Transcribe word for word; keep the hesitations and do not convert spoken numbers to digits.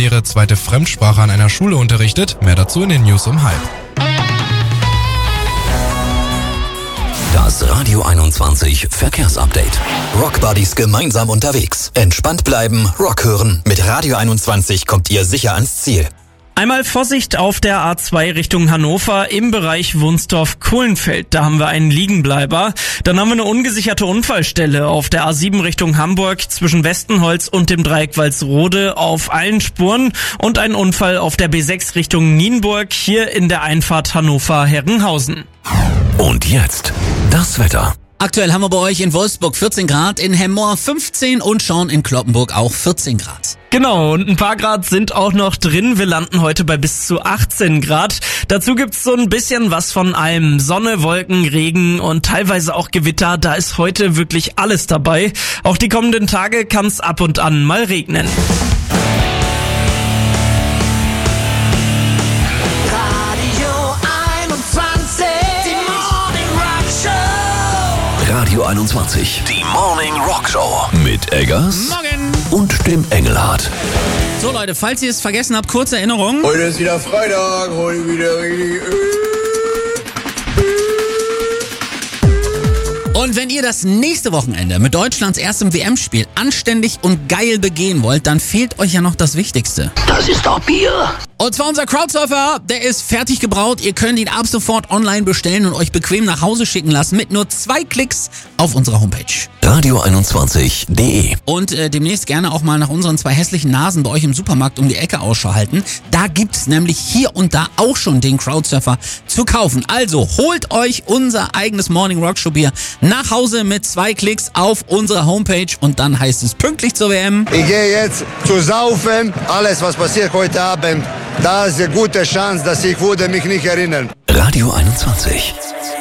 ihre zweite Fremdsprache an einer Schule unterrichtet. Mehr dazu in den News um halb. Das Radio einundzwanzig Verkehrsupdate. Rockbuddies gemeinsam unterwegs. Entspannt bleiben, Rock hören. Mit Radio einundzwanzig kommt ihr sicher ans Ziel. Einmal Vorsicht auf der A zwei Richtung Hannover im Bereich Wunstorf-Kohlenfeld. Da haben wir einen Liegenbleiber. Dann haben wir eine ungesicherte Unfallstelle auf der A sieben Richtung Hamburg zwischen Westenholz und dem Dreieck Walsrode auf allen Spuren und einen Unfall auf der B sechs Richtung Nienburg hier in der Einfahrt Hannover-Herrenhausen. Und jetzt das Wetter. Aktuell haben wir bei euch in Wolfsburg vierzehn Grad, in Hemmoor fünfzehn und schon in Cloppenburg auch vierzehn Grad. Genau, und ein paar Grad sind auch noch drin. Wir landen heute bei bis zu achtzehn Grad. Dazu gibt's so ein bisschen was von allem. Sonne, Wolken, Regen und teilweise auch Gewitter. Da ist heute wirklich alles dabei. Auch die kommenden Tage kann's ab und an mal regnen. Radio einundzwanzig, die Morning Rock Show mit Eggers Morgen. und dem Engelhardt. So Leute, falls ihr es vergessen habt, kurze Erinnerung. Heute ist wieder Freitag, heute wieder richtig. Und wenn ihr das nächste Wochenende mit Deutschlands erstem W M-Spiel anständig und geil begehen wollt, dann fehlt euch ja noch das Wichtigste. Das ist doch Bier. Und zwar unser Crowdsurfer, der ist fertig gebraut. Ihr könnt ihn ab sofort online bestellen und euch bequem nach Hause schicken lassen mit nur zwei Klicks auf unserer Homepage. radio einundzwanzig punkt de. Und äh, demnächst gerne auch mal nach unseren zwei hässlichen Nasen bei euch im Supermarkt um die Ecke Ausschau halten. Da gibt's nämlich hier und da auch schon den Crowdsurfer zu kaufen. Also holt euch unser eigenes Morning Rock Show Bier nach Hause mit zwei Klicks auf unserer Homepage und dann heißt es pünktlich zur W M. Ich gehe jetzt zu saufen. Alles, was passiert heute Abend, da ist eine gute Chance, dass ich würde mich nicht erinnern. Radio einundzwanzig.